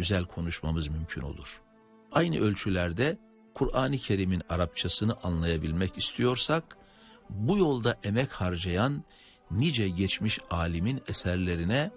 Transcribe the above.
güzel konuşmamız mümkün olur. Aynı ölçülerde Kur'an-ı Kerim'in Arapçasını anlayabilmek istiyorsak, bu yolda emek harcayan nice geçmiş alimin eserlerine